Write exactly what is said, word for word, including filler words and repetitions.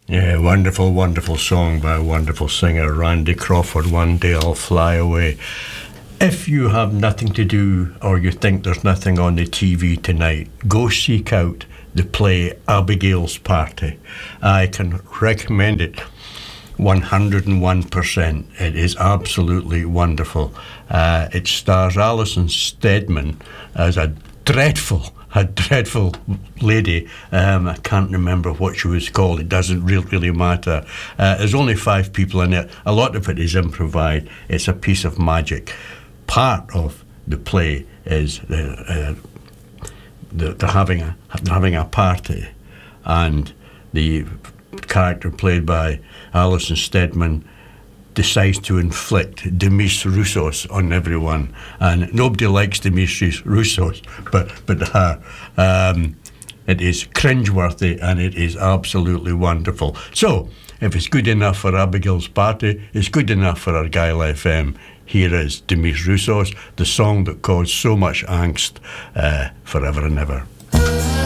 Yeah, wonderful, wonderful song by a wonderful singer, Randy Crawford, One Day I'll Fly Away. If you have nothing to do or you think there's nothing on the T V tonight, go seek out the play Abigail's Party. I can recommend it one hundred and one percent. It is absolutely wonderful. Uh, it stars Alison Steadman as a dreadful a dreadful lady. Um, I can't remember what she was called. It doesn't really, really matter. Uh, there's only five people in it. A lot of it is improvised. It's a piece of magic. Part of the play is uh, uh, the, they're having a they're having a party, and the character played by Alison Steadman decides to inflict Demis Roussos on everyone, and nobody likes Demis Roussos but but her. Um, it is cringeworthy and it is absolutely wonderful. So, if it's good enough for Abigail's Party, it's good enough for Argyle F M. Here is Demis Roussos, the song that caused so much angst, uh, forever and ever.